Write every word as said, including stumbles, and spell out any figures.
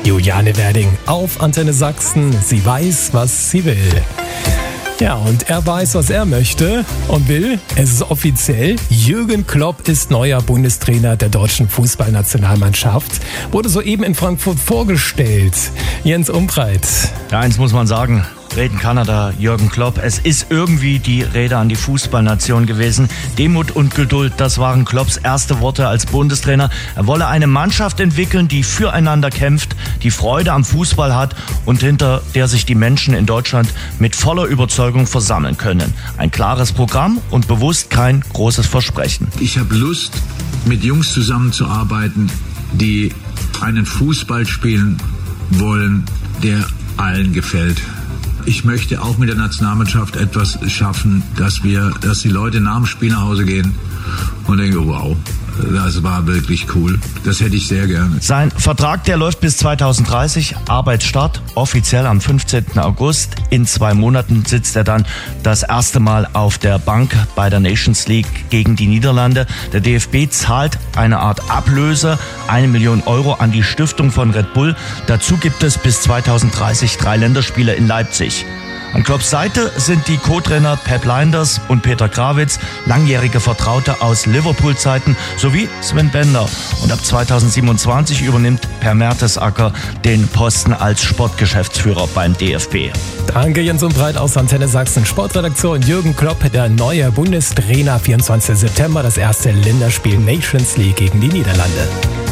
Juliane Werding auf Antenne Sachsen. Sie weiß, was sie will. Ja, und er weiß, was er möchte und will. Es ist offiziell. Jürgen Klopp ist neuer Bundestrainer der deutschen Fußballnationalmannschaft. Wurde soeben in Frankfurt vorgestellt. Jens Umbreit. Ja, eins muss man sagen. Reden Kanada, Jürgen Klopp. Es ist irgendwie die Rede an die Fußballnation gewesen. Demut und Geduld, das waren Klopps erste Worte als Bundestrainer. Er wolle eine Mannschaft entwickeln, die füreinander kämpft, die Freude am Fußball hat und hinter der sich die Menschen in Deutschland mit voller Überzeugung versammeln können. Ein klares Programm und bewusst kein großes Versprechen. Ich habe Lust, mit Jungs zusammenzuarbeiten, die einen Fußball spielen wollen, der allen gefällt. Ich möchte auch mit der Nationalmannschaft etwas schaffen, dass wir, dass die Leute nach dem Spiel nach Hause gehen und denken, wow, das war wirklich cool. Das hätte ich sehr gerne. Sein Vertrag, der läuft bis zweitausenddreißig. Arbeitsstart offiziell am fünfzehnten August. In zwei Monaten sitzt er dann das erste Mal auf der Bank bei der Nations League gegen die Niederlande. Der D F B zahlt eine Art Ablöse, eine Million Euro an die Stiftung von Red Bull. Dazu gibt es bis zweitausenddreißig drei Länderspiele in Leipzig. An Klopps Seite sind die Co-Trainer Pep Lijnders und Peter Grawitz, langjährige Vertraute aus Liverpool-Zeiten, sowie Sven Bender. Und ab zweitausendsiebenundzwanzig übernimmt Per Mertesacker den Posten als Sportgeschäftsführer beim D F B. Danke Jens Umbreit aus Antenne Sachsen. Sportredaktion Jürgen Klopp, der neue Bundestrainer, vierundzwanzigsten September, das erste Länderspiel Nations League gegen die Niederlande.